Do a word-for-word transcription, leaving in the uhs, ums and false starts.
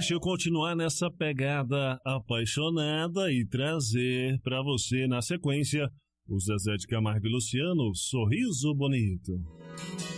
deixa eu continuar nessa pegada apaixonada e trazer para você na sequência o Zezé de Camargo e Luciano, Sorriso Bonito.